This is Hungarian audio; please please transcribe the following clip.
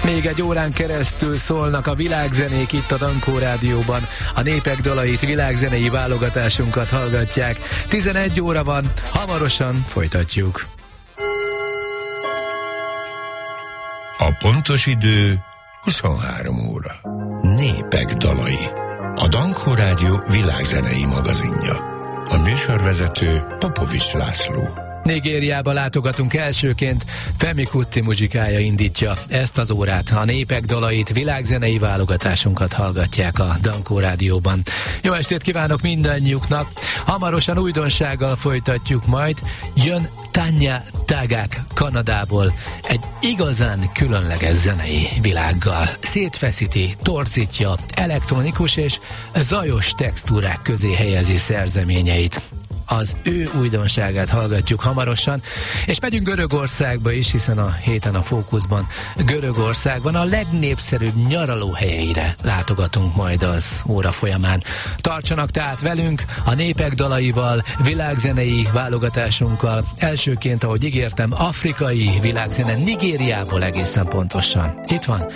Még egy órán keresztül szólnak a világzenék itt a Dankó Rádióban. A népek dalait, világzenei válogatásunkat hallgatják. 11 óra van, hamarosan folytatjuk. A pontos idő 23 óra. Népek dalai. A Dankó Rádió világzenei magazinja. A műsorvezető Popovics László. Nigériába látogatunk elsőként. Femi Kuti muzsikája indítja ezt az órát. A népek dalait, világzenei válogatásunkat hallgatják a Dankó Rádióban. Jó estét kívánok mindannyiuknak! Hamarosan újdonsággal folytatjuk majd. Jön Tanya Tagaq Kanadából egy igazán különleges zenei világgal. Szétfeszíti, torzítja, elektronikus és zajos textúrák közé helyezi szerzeményeit. Az ő újdonságát hallgatjuk hamarosan, és megyünk Görögországba is, hiszen a héten a fókuszban Görögországban a legnépszerűbb nyaralóhelyeire látogatunk majd az óra folyamán. Tartsanak tehát velünk a népek dalaival, világzenei válogatásunkkal. Elsőként, ahogy ígértem, afrikai világzene, Nigériából egészen pontosan. Itt van